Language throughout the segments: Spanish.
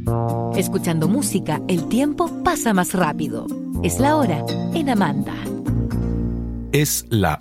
Escuchando música, el tiempo pasa más rápido. Es la hora en Amanda. Es la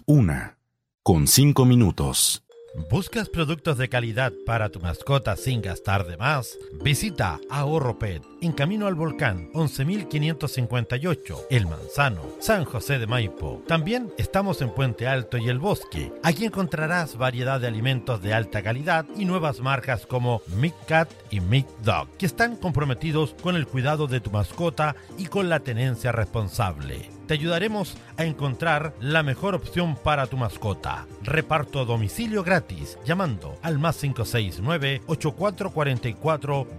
1:05. ¿Buscas productos de calidad para tu mascota sin gastar de más? Visita Ahorro Pet en Camino al Volcán 11.558, El Manzano, San José de Maipo. También estamos en Puente Alto y El Bosque. Aquí encontrarás variedad de alimentos de alta calidad y nuevas marcas como Mick Cat y Mick Dog, que están comprometidos con el cuidado de tu mascota y con la tenencia responsable. Te ayudaremos a encontrar la mejor opción para tu mascota. Reparto a domicilio gratis llamando al +569 8444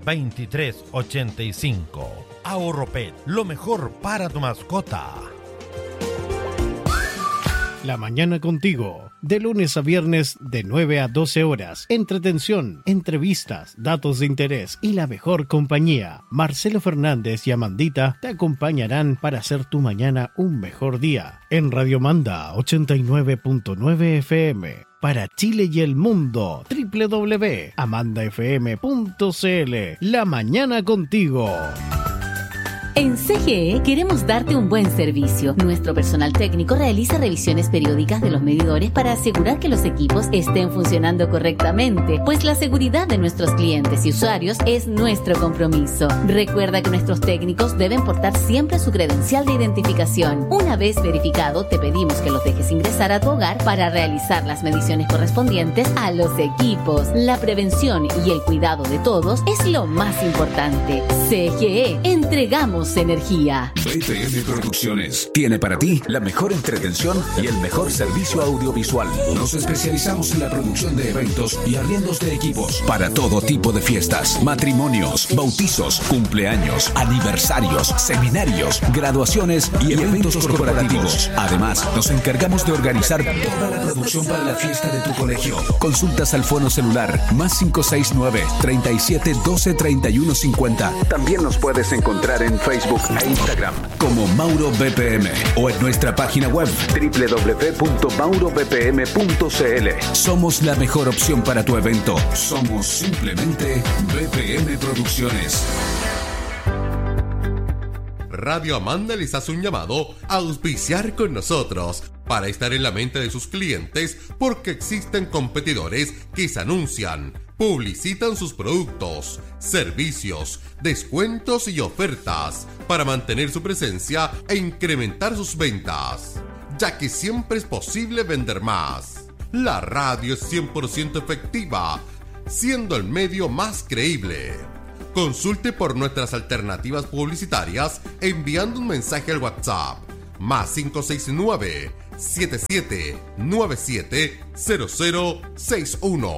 2385. Ahorro Pet, lo mejor para tu mascota. La mañana contigo, de lunes a viernes de 9 a 12 horas. Entretención, entrevistas, datos de interés y la mejor compañía. Marcelo Fernández y Amandita te acompañarán para hacer tu mañana un mejor día. En Radio Manda 89.9 FM. Para Chile y el mundo, www.amandafm.cl. La mañana contigo. En CGE queremos darte un buen servicio. Nuestro personal técnico realiza revisiones periódicas de los medidores para asegurar que los equipos estén funcionando correctamente, pues la seguridad de nuestros clientes y usuarios es nuestro compromiso. Recuerda que nuestros técnicos deben portar siempre su credencial de identificación. Una vez verificado, te pedimos que los dejes ingresar a tu hogar para realizar las mediciones correspondientes a los equipos. La prevención y el cuidado de todos es lo más importante. CGE, entregamos energía. BPM Producciones tiene para ti la mejor entretención y el mejor servicio audiovisual. Nos especializamos en la producción de eventos y arriendos de equipos para todo tipo de fiestas, matrimonios, bautizos, cumpleaños, aniversarios, seminarios, graduaciones y eventos corporativos. Además, nos encargamos de organizar toda la producción para la fiesta de tu colegio. Consultas al fono celular +569 37 12 31 50. También nos puedes encontrar en Facebook e Instagram como Mauro BPM o en nuestra página web www.maurobpm.cl. Somos la mejor opción para tu evento. Somos simplemente BPM Producciones. Radio Amanda les hace un llamado a auspiciar con nosotros para estar en la mente de sus clientes, porque existen competidores que se anuncian, publicitan sus productos, servicios, descuentos y ofertas para mantener su presencia e incrementar sus ventas, ya que siempre es posible vender más. La radio es 100% efectiva, siendo el medio más creíble. Consulte por nuestras alternativas publicitarias enviando un mensaje al WhatsApp +569 7797 0061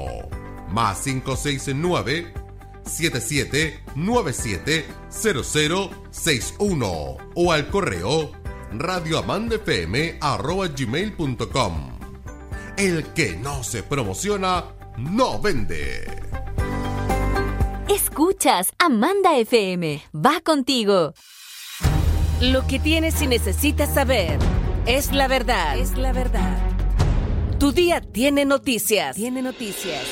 +569 7797 0061 o al correo radioamandafm@gmail.com. El que no se promociona no vende. Escuchas Amanda FM. Va contigo. Lo que tienes y necesitas saber es la verdad. Es la verdad. Tu día tiene noticias. Tiene noticias.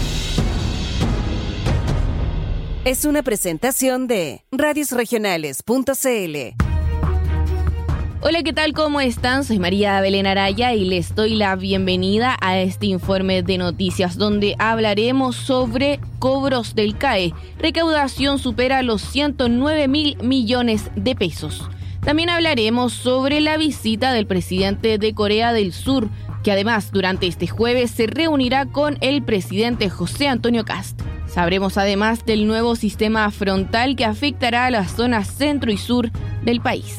Es una presentación de radiosregionales.cl. Hola, ¿qué tal? ¿Cómo están? Soy María Belén Araya y les doy la bienvenida a este informe de noticias donde hablaremos sobre cobros del CAE. Recaudación supera los 109.000 millones de pesos. También hablaremos sobre la visita del presidente de Corea del Sur, que además durante este jueves se reunirá con el presidente José Antonio Kast. Sabremos además del nuevo sistema frontal que afectará a las zonas centro y sur del país.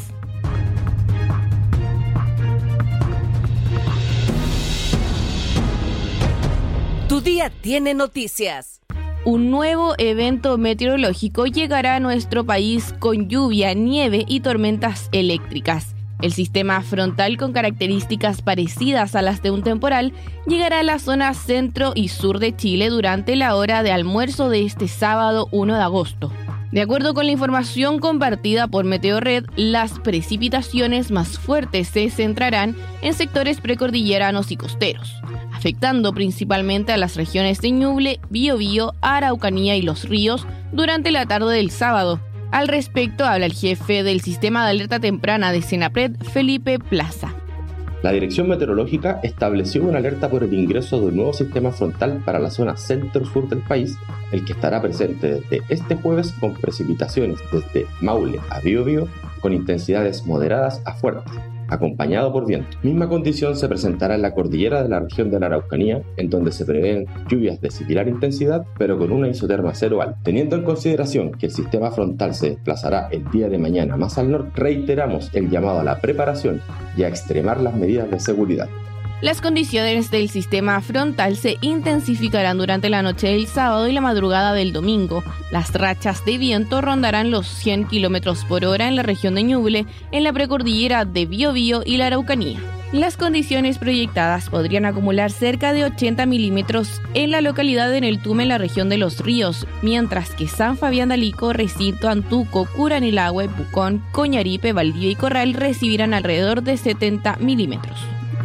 Tu día tiene noticias. Un nuevo evento meteorológico llegará a nuestro país con lluvia, nieve y tormentas eléctricas. El sistema frontal, con características parecidas a las de un temporal, llegará a la zona centro y sur de Chile durante la hora de almuerzo de este sábado 1 de agosto. De acuerdo con la información compartida por Meteorred, las precipitaciones más fuertes se centrarán en sectores precordilleranos y costeros. afectando principalmente a las regiones de Ñuble, Biobío, Araucanía y Los Ríos durante la tarde del sábado. Al respecto habla el jefe del Sistema de Alerta Temprana de Senapred, Felipe Plaza. La Dirección Meteorológica estableció una alerta por el ingreso de un nuevo sistema frontal para la zona centro-sur del país, el que estará presente desde este jueves con precipitaciones desde Maule a Biobío con intensidades moderadas a fuertes, acompañado por viento. Misma condición se presentará en la cordillera de la región de la Araucanía, en donde se prevén lluvias de similar intensidad, pero con una isoterma cero alta. Teniendo en consideración que el sistema frontal se desplazará el día de mañana más al norte, reiteramos el llamado a la preparación y a extremar las medidas de seguridad. Las condiciones del sistema frontal se intensificarán durante la noche del sábado y la madrugada del domingo. Las rachas de viento rondarán los 100 km por hora en la región de Ñuble, en la precordillera de Biobío y la Araucanía. Las condiciones proyectadas podrían acumular cerca de 80 milímetros en la localidad de Neltume, en la región de Los Ríos, mientras que San Fabián de Alico, Recinto, Antuco, Curanilahue, Pucón, Coñaripe, Valdivia y Corral recibirán alrededor de 70 milímetros.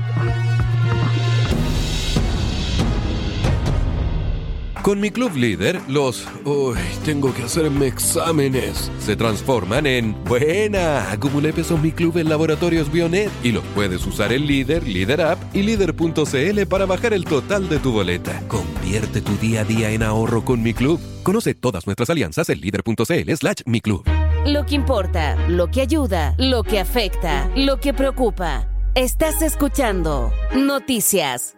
Con mi club líder, tengo que hacerme exámenes. Se transforman en buena. Acumulé pesos mi club en Laboratorios Bionet y los puedes usar en Líder, Líder App y Líder.cl para bajar el total de tu boleta. Convierte tu día a día en ahorro con mi club. Conoce todas nuestras alianzas en Líder.cl/mi club. Lo que importa, lo que ayuda, lo que afecta, lo que preocupa. Estás escuchando Noticias.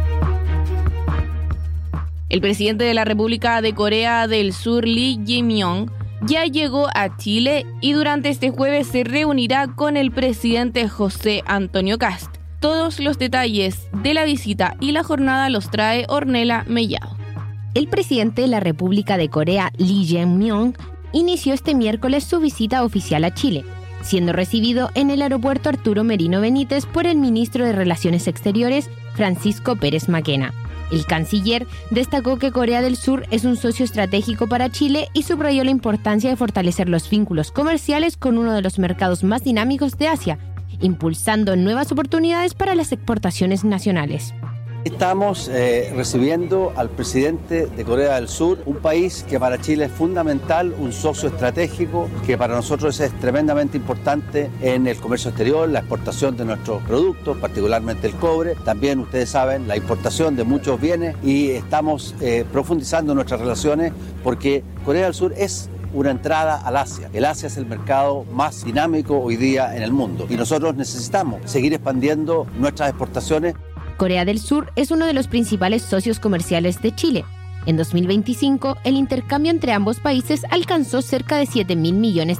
El presidente de la República de Corea del Sur, Lee Jae-myung, ya llegó a Chile y durante este jueves se reunirá con el presidente José Antonio Kast. Todos los detalles de la visita y la jornada los trae Ornella Mellado. El presidente de la República de Corea, Lee Jae-myung, inició este miércoles su visita oficial a Chile, siendo recibido en el aeropuerto Arturo Merino Benítez por el ministro de Relaciones Exteriores, Francisco Pérez Maquena. El canciller destacó que Corea del Sur es un socio estratégico para Chile y subrayó la importancia de fortalecer los vínculos comerciales con uno de los mercados más dinámicos de Asia, impulsando nuevas oportunidades para las exportaciones nacionales. Estamos recibiendo al presidente de Corea del Sur, un país que para Chile es fundamental, un socio estratégico, que para nosotros es tremendamente importante en el comercio exterior, la exportación de nuestros productos, particularmente el cobre. También ustedes saben la importación de muchos bienes y estamos profundizando nuestras relaciones porque Corea del Sur es una entrada al Asia. El Asia es el mercado más dinámico hoy día en el mundo y nosotros necesitamos seguir expandiendo nuestras exportaciones. Corea del Sur es uno de los principales socios comerciales de Chile. En 2025, el intercambio entre ambos países alcanzó cerca de $7.000 millones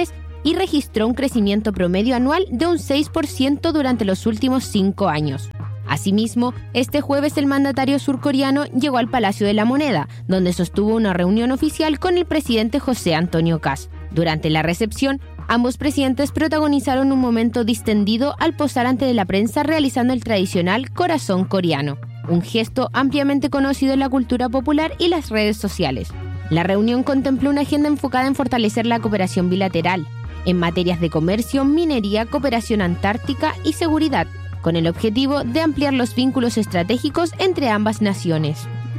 y registró un crecimiento promedio anual de un 6% durante los últimos 5 años. Asimismo, este jueves el mandatario surcoreano llegó al Palacio de la Moneda, donde sostuvo una reunión oficial con el presidente José Antonio Kast. Durante la recepción, ambos presidentes protagonizaron un momento distendido al posar ante la prensa realizando el tradicional corazón coreano, un gesto ampliamente conocido en la cultura popular y las redes sociales. La reunión contempló una agenda enfocada en fortalecer la cooperación bilateral, en materias de comercio, minería, cooperación antártica y seguridad, con el objetivo de ampliar los vínculos estratégicos entre ambas naciones.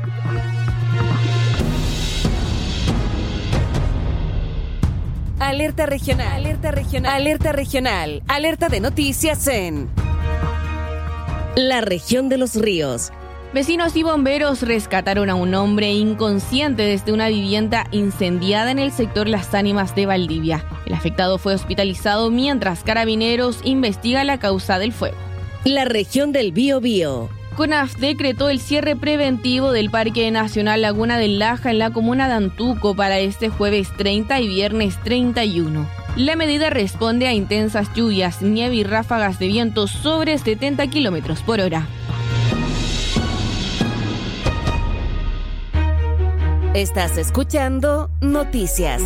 Alerta regional, alerta regional, alerta regional, alerta de noticias en la región de Los Ríos. Vecinos y bomberos rescataron a un hombre inconsciente desde una vivienda incendiada en el sector Las Ánimas de Valdivia. El afectado fue hospitalizado mientras Carabineros investiga la causa del fuego. La región del Biobío. CONAF decretó el cierre preventivo del Parque Nacional Laguna del Laja en la comuna de Antuco para este jueves 30 y viernes 31. La medida responde a intensas lluvias, nieve y ráfagas de viento sobre 70 km por hora. Estás escuchando Noticias.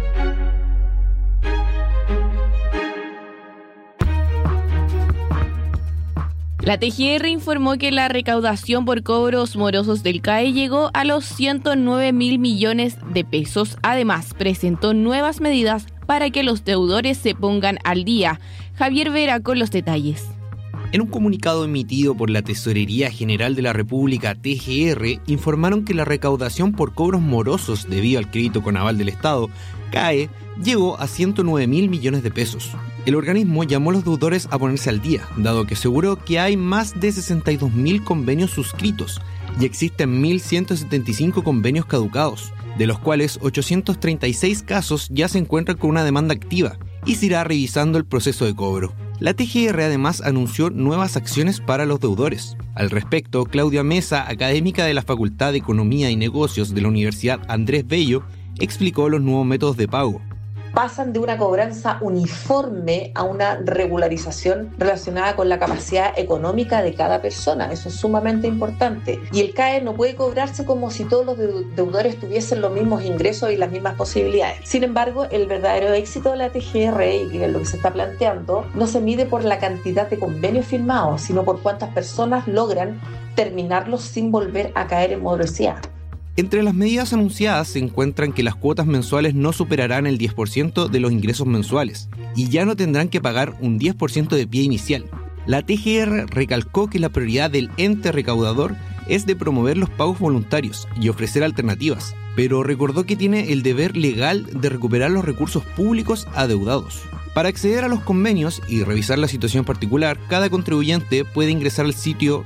La TGR informó que la recaudación por cobros morosos del CAE llegó a los 109.000 millones de pesos. Además, presentó nuevas medidas para que los deudores se pongan al día. Javier Vera con los detalles. En un comunicado emitido por la Tesorería General de la República, TGR, informaron que la recaudación por cobros morosos debido al crédito con aval del Estado, CAE, llegó a 109.000 millones de pesos. El organismo llamó a los deudores a ponerse al día, dado que aseguró que hay más de 62.000 convenios suscritos y existen 1.175 convenios caducados, de los cuales 836 casos ya se encuentran con una demanda activa y se irá revisando el proceso de cobro. La TGR además anunció nuevas acciones para los deudores. Al respecto, Claudia Mesa, académica de la Facultad de Economía y Negocios de la Universidad Andrés Bello, explicó los nuevos métodos de pago. Pasan de una cobranza uniforme a una regularización relacionada con la capacidad económica de cada persona. Eso es sumamente importante. Y el CAE no puede cobrarse como si todos los deudores tuviesen los mismos ingresos y las mismas posibilidades. Sin embargo, el verdadero éxito de la TGR, y que es lo que se está planteando, no se mide por la cantidad de convenios firmados, sino por cuántas personas logran terminarlos sin volver a caer en morosidad. Entre las medidas anunciadas se encuentran que las cuotas mensuales no superarán el 10% de los ingresos mensuales y ya no tendrán que pagar un 10% de pie inicial. La TGR recalcó que la prioridad del ente recaudador es de promover los pagos voluntarios y ofrecer alternativas, pero recordó que tiene el deber legal de recuperar los recursos públicos adeudados. Para acceder a los convenios y revisar la situación particular, cada contribuyente puede ingresar al sitio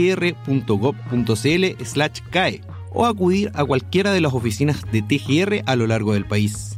tgr.gov.cl/CAE o acudir a cualquiera de las oficinas de TGR a lo largo del país.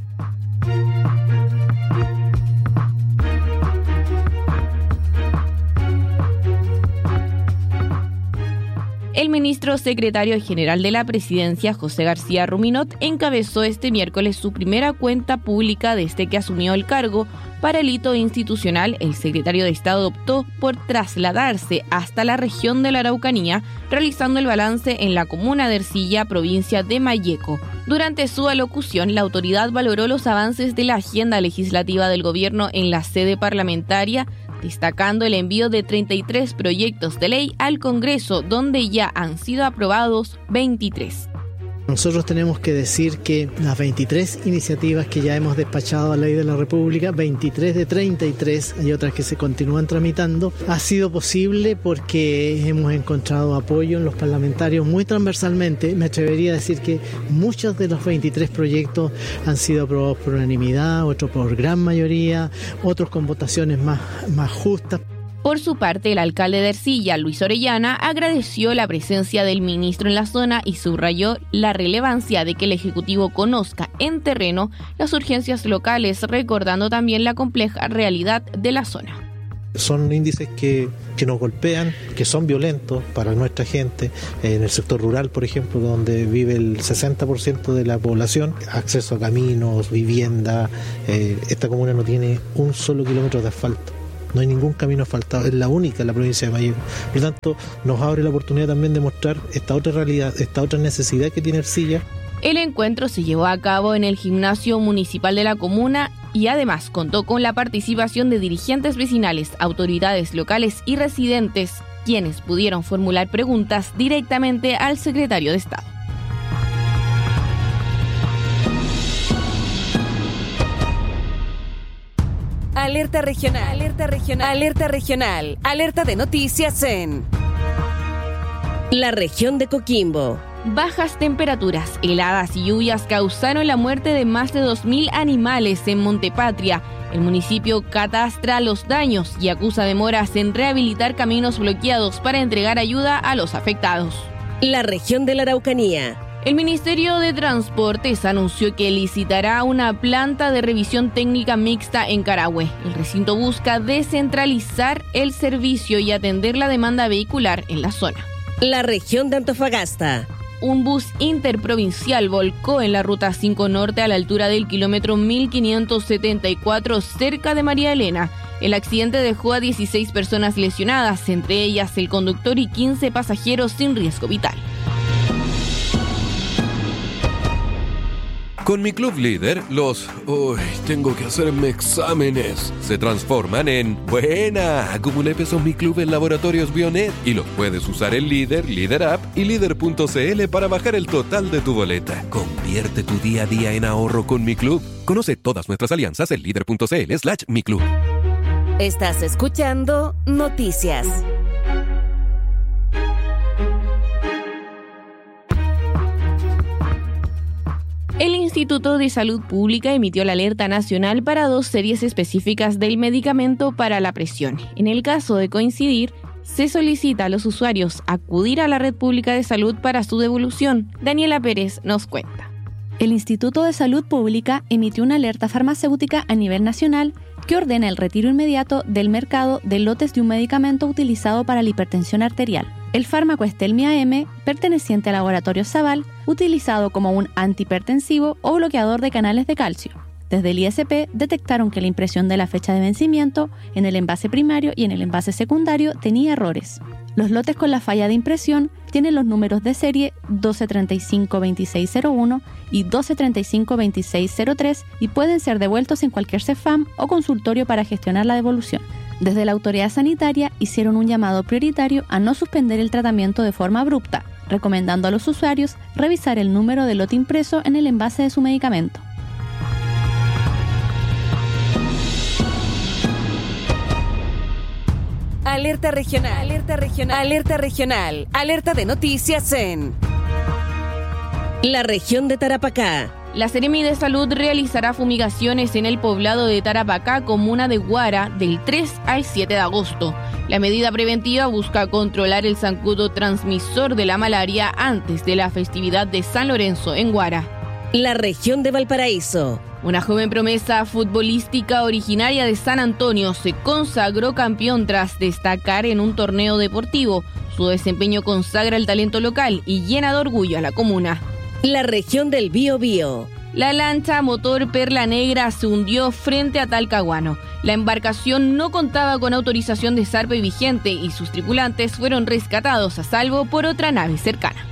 El ministro secretario general de la Presidencia, José García Ruminot, encabezó este miércoles su primera cuenta pública desde que asumió el cargo. Para el hito institucional, el secretario de Estado optó por trasladarse hasta la región de la Araucanía, realizando el balance en la comuna de Ercilla, provincia de Malleco. Durante su alocución, la autoridad valoró los avances de la agenda legislativa del gobierno en la sede parlamentaria, destacando el envío de 33 proyectos de ley al Congreso, donde ya han sido aprobados 23. Nosotros tenemos que decir que las 23 iniciativas que ya hemos despachado a la ley de la República, 23 de 33, hay otras que se continúan tramitando, ha sido posible porque hemos encontrado apoyo en los parlamentarios muy transversalmente. Me atrevería a decir que muchos de los 23 proyectos han sido aprobados por unanimidad, otros por gran mayoría, otros con votaciones más justas. Por su parte, el alcalde de Ercilla, Luis Orellana, agradeció la presencia del ministro en la zona y subrayó la relevancia de que el Ejecutivo conozca en terreno las urgencias locales, recordando también la compleja realidad de la zona. Son índices que nos golpean, que son violentos para nuestra gente. En el sector rural, por ejemplo, donde vive el 60% de la población, acceso a caminos, vivienda. Esta comuna no tiene un solo kilómetro de asfalto. No hay ningún camino asfaltado, es la única en la provincia de Malleco. Por lo tanto, nos abre la oportunidad también de mostrar esta otra realidad, esta otra necesidad que tiene Ercilla. El encuentro se llevó a cabo en el gimnasio municipal de la comuna y además contó con la participación de dirigentes vecinales, autoridades locales y residentes, quienes pudieron formular preguntas directamente al secretario de Estado. Alerta regional, alerta regional, alerta regional, alerta de noticias en la región de Coquimbo. Bajas temperaturas, heladas y lluvias causaron la muerte de más de 2.000 animales en Montepatria. El municipio catastra los daños y acusa demoras en rehabilitar caminos bloqueados para entregar ayuda a los afectados. La región de la Araucanía. El Ministerio de Transportes anunció que licitará una planta de revisión técnica mixta en Carahue. El recinto busca descentralizar el servicio y atender la demanda vehicular en la zona. La región de Antofagasta. Un bus interprovincial volcó en la Ruta 5 Norte a la altura del kilómetro 1574 cerca de María Elena. El accidente dejó a 16 personas lesionadas, entre ellas el conductor y 15 pasajeros sin riesgo vital. Con mi Club Líder, los tengo que hacerme exámenes se transforman en buena. Acumulé pesos Mi Club en Laboratorios Bionet y los puedes usar en Líder, Líder App y Líder.cl para bajar el total de tu boleta. Convierte tu día a día en ahorro con Mi Club. Conoce todas nuestras alianzas en Líder.cl/Mi Club. Estás escuchando Noticias. El Instituto de Salud Pública emitió la alerta nacional para 2 series específicas del medicamento para la presión. En el caso de coincidir, se solicita a los usuarios acudir a la red pública de salud para su devolución. Daniela Pérez nos cuenta. El Instituto de Salud Pública emitió una alerta farmacéutica a nivel nacional que ordena el retiro inmediato del mercado de lotes de un medicamento utilizado para la hipertensión arterial. El fármaco Estelmia M, perteneciente al laboratorio Saval, utilizado como un antihipertensivo o bloqueador de canales de calcio. Desde el ISP detectaron que la impresión de la fecha de vencimiento en el envase primario y en el envase secundario tenía errores. Los lotes con la falla de impresión tienen los números de serie 12352601 y 12352603 y pueden ser devueltos en cualquier CEFAM o consultorio para gestionar la devolución. Desde la autoridad sanitaria hicieron un llamado prioritario a no suspender el tratamiento de forma abrupta, recomendando a los usuarios revisar el número de lote impreso en el envase de su medicamento. Alerta regional, alerta regional, alerta regional, alerta de noticias en la región de Tarapacá. La Seremi de Salud realizará fumigaciones en el poblado de Tarapacá, comuna de Guara, del 3 al 7 de agosto. La medida preventiva busca controlar el zancudo transmisor de la malaria antes de la festividad de San Lorenzo en Guara. La región de Valparaíso. Una joven promesa futbolística originaria de San Antonio se consagró campeón tras destacar en un torneo deportivo. Su desempeño consagra el talento local y llena de orgullo a la comuna. La región del Biobío. La lancha motor Perla Negra se hundió frente a Talcahuano. La embarcación no contaba con autorización de zarpe vigente y sus tripulantes fueron rescatados a salvo por otra nave cercana.